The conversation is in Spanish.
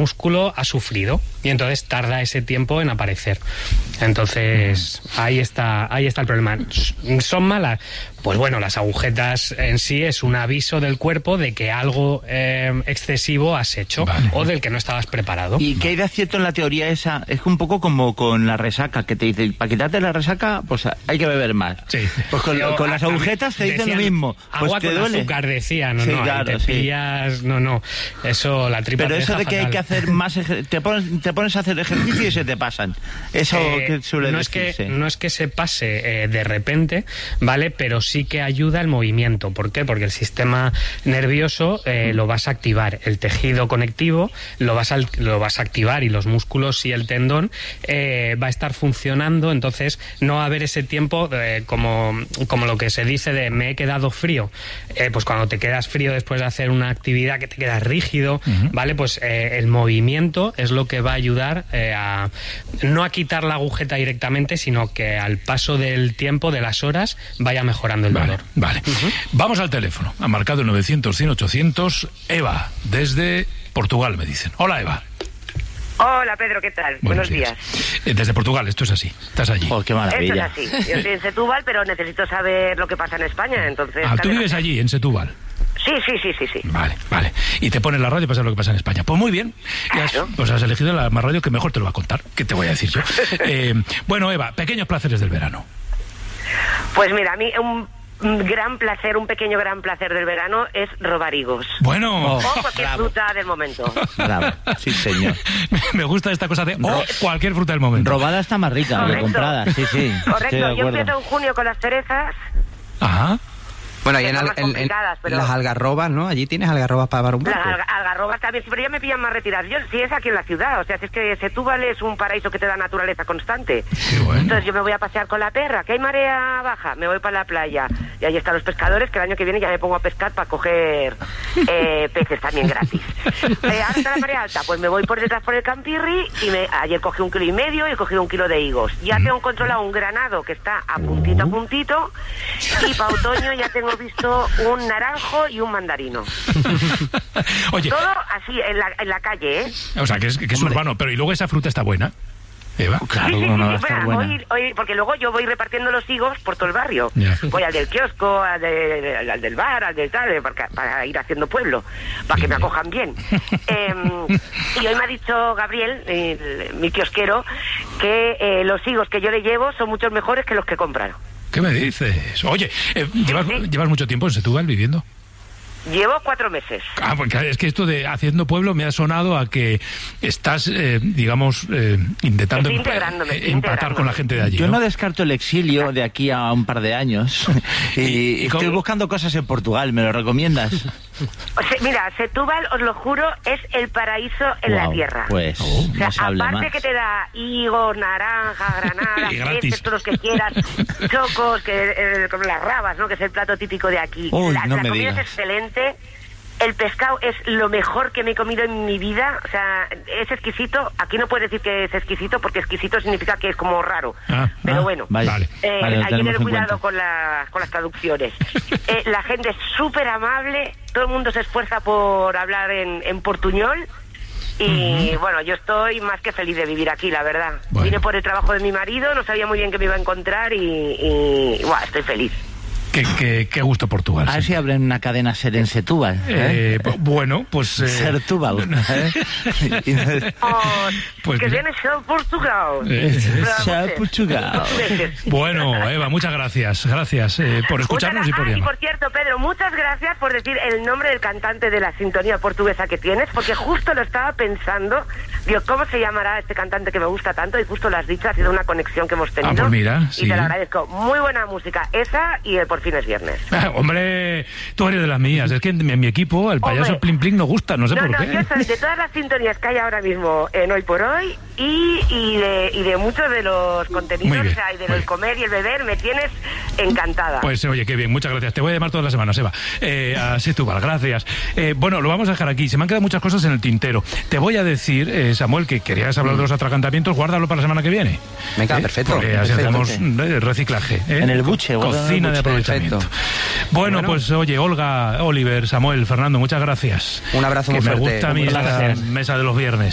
músculo ha sufrido y entonces tarda ese tiempo en aparecer. Entonces ahí está el problema. ¿Son malas? Pues bueno, las agujetas en sí es un aviso del cuerpo de que algo excesivo has hecho, o del que no estabas preparado. ¿Y qué hay de cierto en la teoría esa? Es un poco como con la resaca, que te dicen, para quitarte la resaca, pues hay que beber más. Sí. Pues con las agujetas te dicen lo mismo. Pues agua te con duele. azúcar, decían, Sí, claro, te pillas, eso, la tripa. Pero eso de que hay que hacer más, te pones a hacer ejercicio y se te pasan. Eso que suele decirse. No es que se pase de repente, ¿vale? Pero sí que ayuda el movimiento. ¿Por qué? Porque el sistema nervioso lo vas a activar, el tejido conectivo lo vas a activar, y los músculos y el tendón va a estar funcionando. Entonces no va a haber ese tiempo como lo que se dice de me he quedado frío. Pues cuando te quedas frío después de hacer una actividad, que te quedas rígido, ¿vale? Pues el movimiento es lo que va a ayudar no a quitar la agujeta directamente, sino que al paso del tiempo, de las horas, vaya mejorando el dolor. Vale. Vamos al teléfono. Ha marcado el 900-100-800. Eva, desde Portugal, me dicen. Hola, Eva. Hola, Pedro, ¿qué tal? Buenos días. Desde Portugal, esto es así. Estás allí. Oh, qué maravilla. Esto es así. Yo estoy en Setúbal, pero necesito saber lo que pasa en España, entonces... ¿Tú vives allí, en Setúbal? Sí. Vale. Y te pones la radio para saber lo que pasa en España. Pues muy bien. Claro. Pues has elegido la más radio que mejor te lo va a contar. ¿Qué te voy a decir yo? Bueno, Eva, pequeños placeres del verano. Pues mira, a mí un pequeño gran placer del verano es robar higos. Bueno. O cualquier fruta del momento. Bravo, sí, señor. Me gusta esta cosa de cualquier fruta del momento. Robada está más rica que comprada, sí. Correcto, yo empiezo en junio con las cerezas. Ajá. Bueno, ahí en pero... las algarrobas, ¿no? Allí tienes algarrobas para llevar un barco. Las algarrobas también, pero ya me pillan más retiradas. Yo sí es aquí en la ciudad, o sea, si es que Setúbal es un paraíso que te da naturaleza constante. Bueno. Entonces yo me voy a pasear con la perra, que hay marea baja, me voy para la playa. Y ahí están los pescadores, que el año que viene ya me pongo a pescar para coger peces también gratis. Ahora está la marea alta, pues me voy por detrás por el Campirri y ayer cogí 1,5 kilos y he cogido 1 kilo de higos. Ya tengo controlado un granado que está a puntito, y para otoño ya tengo visto un naranjo y un mandarino. Oye, todo así en la calle, ¿eh? O sea, que es urbano, pero ¿y luego esa fruta está buena? Eva. Claro, sí, no va a estar buena. Hoy, porque luego yo voy repartiendo los higos por todo el barrio. Yeah. Voy al del kiosco, al del bar, al del tal, para ir haciendo pueblo, para que me acojan bien. Y hoy me ha dicho Gabriel, mi kiosquero, que los higos que yo le llevo son mucho mejores que los que compran. ¿Qué me dices? Oye, ¿llevas mucho tiempo en Setúbal viviendo? Llevo 4 meses. Porque es que esto de haciendo pueblo me ha sonado a que estás, intentando empatar con la gente de allí. Yo no descarto el exilio de aquí a un par de años. y estoy buscando cosas en Portugal, ¿me lo recomiendas? O sea, mira, Setúbal, os lo juro, es el paraíso en la tierra. Pues, o sea, aparte más. que te da higos, naranja, granadas, peces, todos los que quieras, chocos, como las rabas, ¿no? Que es el plato típico de aquí. Uy, la comida es excelente. El pescado es lo mejor que me he comido en mi vida. O sea, es exquisito. Aquí no puedes decir que es exquisito, porque exquisito significa que es como raro. Pero bueno, vale, hay que tener cuidado con las traducciones. La gente es súper amable. Todo el mundo se esfuerza por hablar en portuñol. Y bueno, yo estoy más que feliz de vivir aquí, la verdad. Bueno. Vine por el trabajo de mi marido, no sabía muy bien qué me iba a encontrar y estoy feliz. Qué gusto Portugal. A ver si abren una cadena SER en Setúbal. Bueno, pues... Setúbal. Pues que viene Show Portugal. Show Portugal. Bueno, Eva, muchas gracias. Gracias por escucharnos y por llamar. Y por cierto, Pedro, muchas gracias por decir el nombre del cantante de la sintonía portuguesa que tienes, porque justo lo estaba pensando. Digo, ¿cómo se llamará este cantante que me gusta tanto? Y justo lo has dicho, ha sido una conexión que hemos tenido. Pues mira, y te lo agradezco. Muy buena música, esa y el Por fin es viernes. Hombre, tú eres de las mías. Es que en mi equipo el payaso Plim Plim no gusta, no sé por qué. Yo soy de todas las sintonías que hay ahora mismo en Hoy por Hoy y de muchos de los contenidos, o sea, y del comer y el beber, me tienes encantada. Pues oye, qué bien, muchas gracias. Te voy a llamar todas las semanas, Eva. A Setúbal, gracias. Bueno, lo vamos a dejar aquí. Se me han quedado muchas cosas en el tintero. Te voy a decir, Samuel, que querías hablar de los atragantamientos, guárdalo para la semana que viene. Venga, perfecto. Porque así hacemos reciclaje. En el buche. Cocina de aprovechamiento. Bueno, pues oye, Olga, Oliver, Samuel, Fernando, muchas gracias. Un abrazo muy fuerte. fuerte. Me gusta a mí la mesa de los viernes.